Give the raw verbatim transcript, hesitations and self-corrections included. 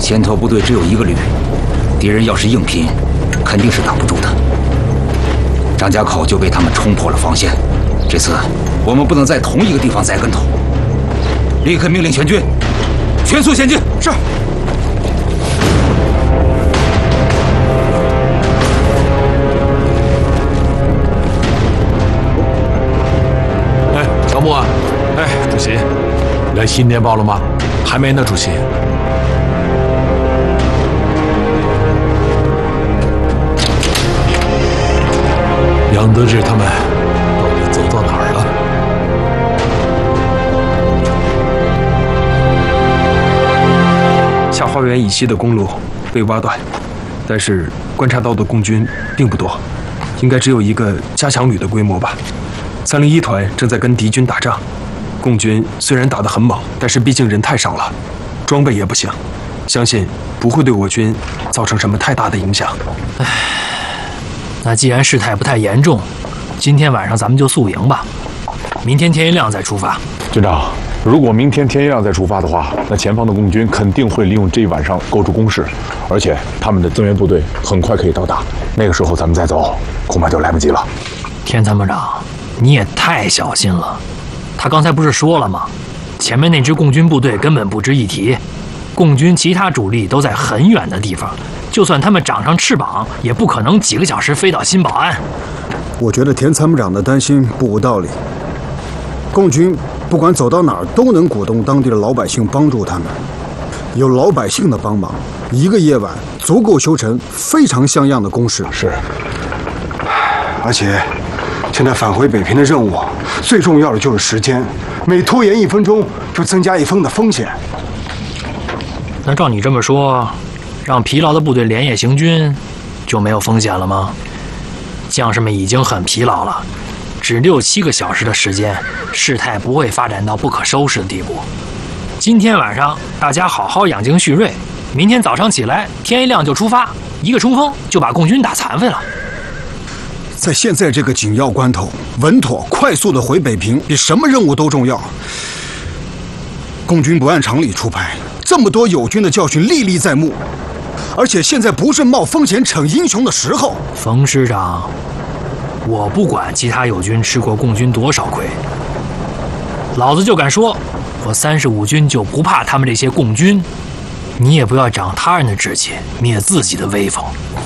前头部队只有一个旅，敌人要是硬拼，肯定是挡不住的。张家口就被他们冲破了防线，这次我们不能在同一个地方栽跟头，立刻命令全军全速前进。是。 哎，乔木啊，哎，主席，来新电报了吗？还没呢，主席。杨得志他们到底走到哪儿了？ 下花园以西的公路被挖断，但是观察到的共军并不多，应该只有一个加强旅的规模吧。三零一团正在跟敌军打仗，共军虽然打得很猛，但是毕竟人太少了，装备也不行，相信不会对我军造成什么太大的影响。 唉。那既然事态不太严重，今天晚上咱们就宿营吧，明天天一亮再出发。 军长，如果明天天一亮再出发的话，那前方的共军肯定会利用这一晚上构筑工事，而且他们的增援部队很快可以到达，那个时候咱们再走，恐怕就来不及了。 田参谋长，你也太小心了。他刚才不是说了吗？前面那支共军部队根本不值一提，共军其他主力都在很远的地方。就算他们长上翅膀，也不可能几个小时飞到新保安。 我觉得田参谋长的担心不无道理。共军不管走到哪儿，都能鼓动当地的老百姓帮助他们。有老百姓的帮忙，一个夜晚足够修成非常像样的工事。 是。 而且，现在返回北平的任务，最重要的就是时间，每拖延一分钟，就增加一分的风险。 那照你这么说，让疲劳的部队连夜行军，就没有风险了吗？将士们已经很疲劳了，只六七个小时的时间，事态不会发展到不可收拾的地步。今天晚上大家好好养精蓄锐，明天早上起来天一亮就出发，一个冲锋就把共军打残废了。 在现在这个紧要关头，稳妥快速的回北平，比什么任务都重要。共军不按常理出牌，这么多友军的教训历历在目。而且现在不是冒风险逞英雄的时候。 冯师长，我不管其他友军吃过共军多少亏，老子就敢说，我三十五军就不怕他们这些共军。你也不要长他人的志气，灭自己的威风。